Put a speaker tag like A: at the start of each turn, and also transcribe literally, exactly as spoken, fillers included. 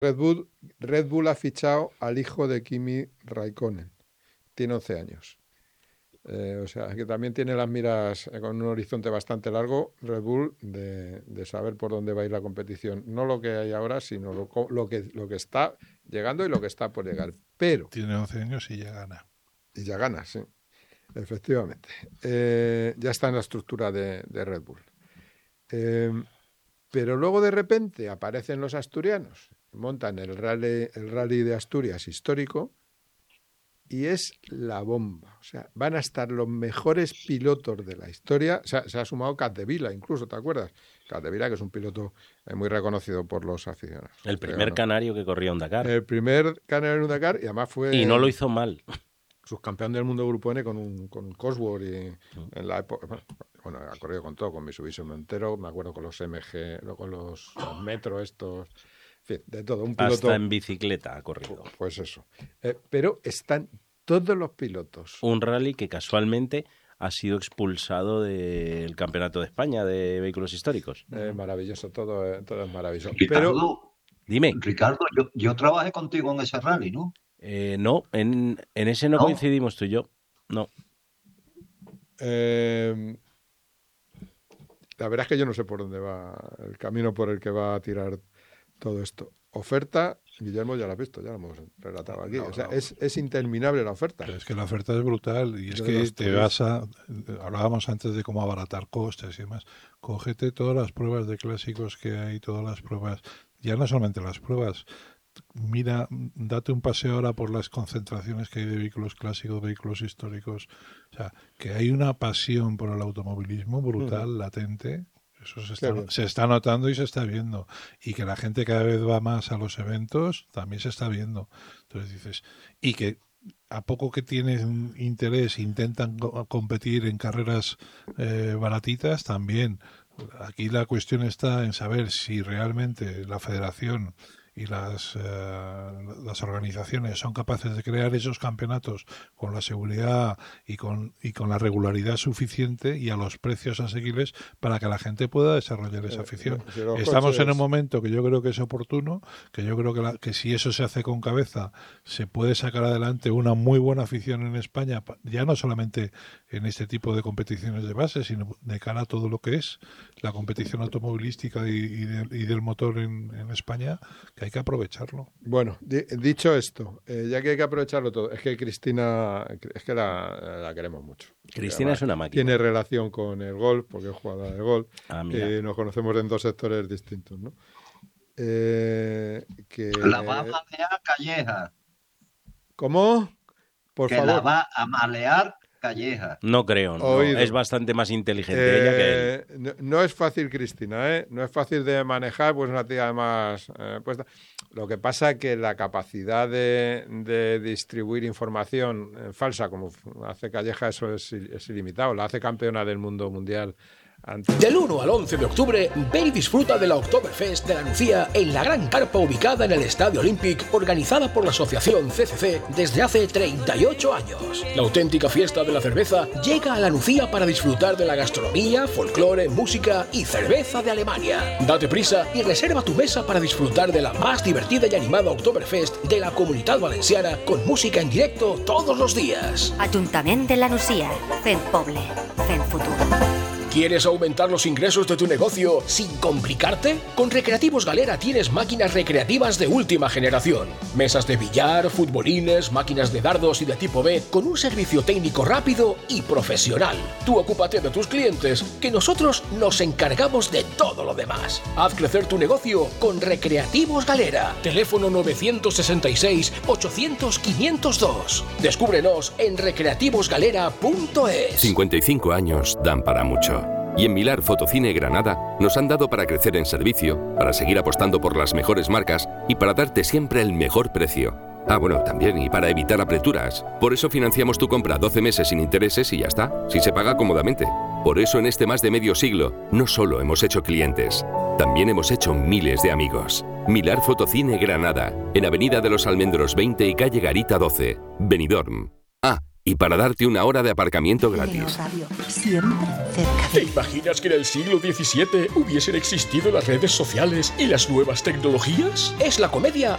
A: Red Bull, Red Bull ha fichado al hijo de Kimi Raikkonen. Tiene once años. Eh, o sea, que también tiene las miras eh, con un horizonte bastante largo, Red Bull, de, de saber por dónde va a ir la competición. No lo que hay ahora, sino lo, lo, que, lo que está llegando y lo que está por llegar. Pero
B: tiene once años y ya gana.
A: Y ya gana, sí. Efectivamente. Eh, ya está en la estructura de, de Red Bull. Eh, pero luego de repente aparecen los asturianos, montan el rally, el rally de Asturias histórico, y es la bomba. O sea, van a estar los mejores pilotos de la historia. Se ha, se ha sumado Capdevila, incluso, ¿te acuerdas? Capdevila, que es un piloto eh, muy reconocido por los aficionados.
C: El primer no. canario que corrió un Dakar.
A: El primer canario en un Dakar, y además fue...
C: Y no lo hizo mal.
A: Subcampeón del mundo Grupo N con un con Cosworth y en la época... Bueno, ha corrido con todo, con Mitsubishi Montero, me acuerdo con los M G, con los, los Metro estos... En fin, de todo. Un piloto,
C: hasta en bicicleta ha corrido.
A: Pues eso. Eh, pero están todos los pilotos.
C: Un rally que casualmente ha sido expulsado del Campeonato de España de Vehículos Históricos.
A: Eh, maravilloso, todo, eh, todo es maravilloso.
D: Ricardo,
A: pero,
C: dime.
D: Ricardo, yo, yo trabajé contigo en ese rally, ¿no?
C: Eh, no, en, en ese no, no coincidimos tú y yo. No.
A: Eh, la verdad es que yo no sé por dónde va el camino por el que va a tirar todo esto. Oferta, Guillermo ya lo ha visto, ya lo hemos relatado aquí. No, o sea, no. es, es interminable la oferta.
B: Pero es que la oferta es brutal y es que te vas a... Hablábamos antes de cómo abaratar costes y demás. Cógete todas las pruebas de clásicos que hay, todas las pruebas, ya no solamente las pruebas. Mira, date un paseo ahora por las concentraciones que hay de vehículos clásicos, vehículos históricos. O sea, que hay una pasión por el automovilismo brutal, uh-huh. latente. Eso se está, se está notando y se está viendo. Y que la gente cada vez va más a los eventos, también se está viendo. Entonces dices, y que a poco que tienen interés, intentan co- competir en carreras eh, baratitas, también. Aquí la cuestión está en saber si realmente la federación y las, eh, las organizaciones son capaces de crear esos campeonatos con la seguridad y con, y con la regularidad suficiente y a los precios asequibles para que la gente pueda desarrollar esa afición. Si Estamos coches... en un momento que yo creo que es oportuno, que yo creo que, la, que si eso se hace con cabeza, se puede sacar adelante una muy buena afición en España, ya no solamente en este tipo de competiciones de base, sino de cara a todo lo que es la competición automovilística y, y, de, y del motor en, en España, que hay que aprovecharlo.
A: Bueno, di- dicho esto, eh, ya que hay que aprovecharlo todo, es que Cristina, es que la, la queremos mucho.
C: Cristina es una máquina.
A: Tiene relación con el golf, porque es jugadora de golf.
C: Ah,
A: eh, nos conocemos en dos sectores distintos, ¿no? Eh, que...
D: La va a malear Calleja.
A: ¿Cómo? Por
D: que
A: favor.
D: la va a malear Calleja.
C: No creo, no. Es bastante más inteligente
A: eh,
C: ella que él.
A: No, no es fácil, Cristina, ¿eh? No es fácil de manejar, pues una tía más eh, puesta. Lo que pasa es que la capacidad de, de distribuir información eh, falsa, como hace Calleja, eso es, es ilimitado. La hace campeona del mundo mundial. Antes.
E: Del uno al once de octubre, ven y disfruta de la Oktoberfest de la Nucía en la gran carpa ubicada en el Estadio Olympic, organizada por la asociación C C C desde hace treinta y ocho años. La auténtica fiesta de la cerveza llega a la Nucía para disfrutar de la gastronomía, folclore, música y cerveza de Alemania. Date prisa y reserva tu mesa para disfrutar de la más divertida y animada Oktoberfest de la Comunitat Valenciana con música en directo todos los días.
F: Ayuntamiento de la Nucía, fent poble, fent futur.
E: ¿Quieres aumentar los ingresos de tu negocio sin complicarte? Con Recreativos Galera tienes máquinas recreativas de última generación. Mesas de billar, futbolines, máquinas de dardos y de tipo B, con un servicio técnico rápido y profesional. Tú ocúpate de tus clientes, que nosotros nos encargamos de todo lo demás. Haz crecer tu negocio con Recreativos Galera. Teléfono nueve seis seis, ochocientos, quinientos dos. Descúbrenos en recreativos galera punto es.
G: cincuenta y cinco años dan para mucho. Y en Milar Fotocine Granada nos han dado para crecer en servicio, para seguir apostando por las mejores marcas y para darte siempre el mejor precio. Ah, bueno, también, y para evitar apreturas. Por eso financiamos tu compra doce meses sin intereses y ya está, si se paga cómodamente. Por eso en este más de medio siglo, no solo hemos hecho clientes, también hemos hecho miles de amigos. Milar Fotocine Granada, en Avenida de los Almendros veinte y Calle Garita doce, Benidorm. Ah, y para darte una hora de aparcamiento gratis.
H: Dinosaurio, siempre cerca
E: ¿Te
H: de...
E: imaginas que en el siglo diecisiete hubiesen existido las redes sociales y las nuevas tecnologías? Es la comedia